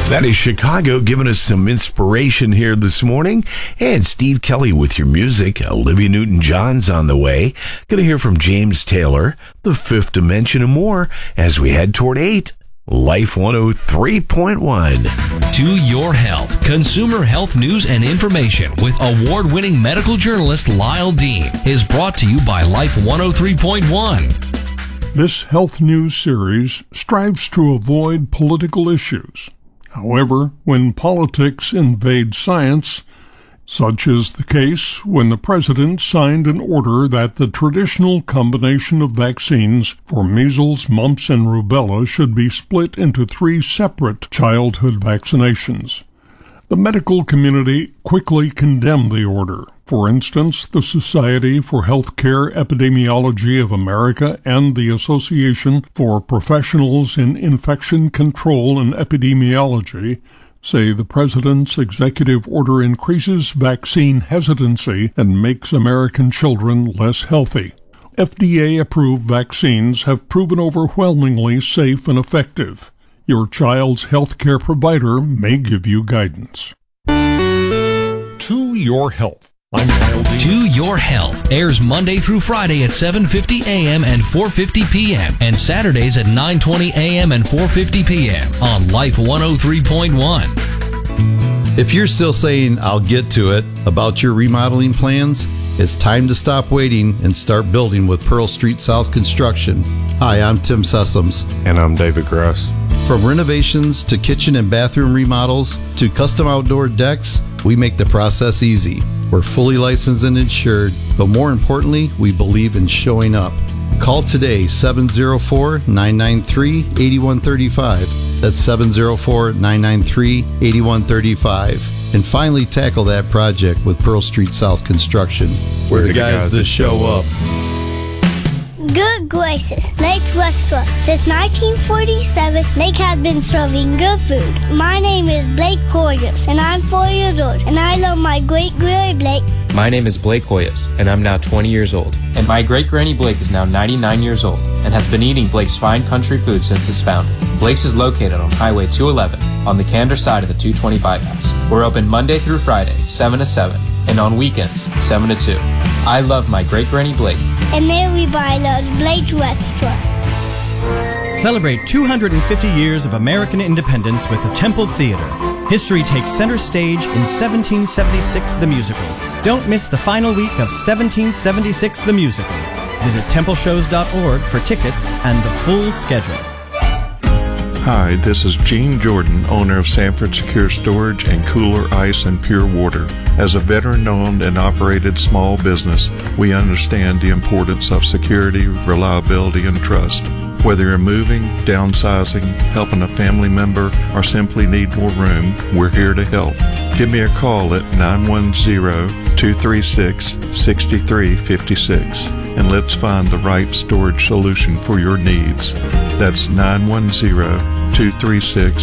That is Chicago giving us some inspiration here this morning. And Steve Kelly with your music. Olivia Newton-John's on the way. Going to hear from James Taylor, The Fifth Dimension, and more as we head toward 8. Life 103.1. To Your Health, consumer health news and information with award-winning medical journalist Lyle Dean is brought to you by Life 103.1. This health news series strives to avoid political issues. However, when politics invade science, such is the case when the president signed an order that the traditional combination of vaccines for measles, mumps, and rubella should be split into 3 separate childhood vaccinations. The medical community quickly condemned the order. For instance, the Society for Healthcare Epidemiology of America and the Association for Professionals in Infection Control and Epidemiology say the president's executive order increases vaccine hesitancy and makes American children less healthy. FDA-approved vaccines have proven overwhelmingly safe and effective. Your child's healthcare provider may give you guidance. To Your Health. I'm Lyle Dean. To Your Health airs Monday through Friday at 7:50 a.m. and 4:50 p.m. and Saturdays at 9:20 a.m. and 4:50 p.m. on Life 103.1. If you're still saying, "I'll get to it," about your remodeling plans, it's time to stop waiting and start building with Pearl Street South Construction. Hi, I'm Tim Sessoms. And I'm David Grass. From renovations to kitchen and bathroom remodels to custom outdoor decks, we make the process easy. We're fully licensed and insured, but more importantly, we believe in showing up. Call today, 704-993-8135. That's 704-993-8135. And finally tackle that project with Pearl Street South Construction. We're the guys that show up. Good Graces, Lake's Restaurant. Since 1947, Lake has been serving good food. My name is Blake Hoyos, and I'm 4 years old, and I love my great-granny Blake. My name is Blake Hoyos, and I'm now 20 years old. And my great-granny Blake is now 99 years old, and has been eating Blake's fine country food since its founding. Blake's is located on Highway 211, on the Candor side of the 220 bypass. We're open Monday through Friday, 7 to 7, and on weekends, 7 to 2. I love my great-granny Blake. And everybody loves Blake's Restaurant. Celebrate 250 years of American independence with the Temple Theater. History takes center stage in 1776 the Musical. Don't miss the final week of 1776 the Musical. Visit templeshows.org for tickets and the full schedule. Hi, this is Gene Jordan, owner of Sanford Secure Storage and Cooler Ice and Pure Water. As a veteran-owned and operated small business, we understand the importance of security, reliability, and trust. Whether you're moving, downsizing, helping a family member, or simply need more room, we're here to help. Give me a call at 910-236-6356, and let's find the right storage solution for your needs. That's 910-236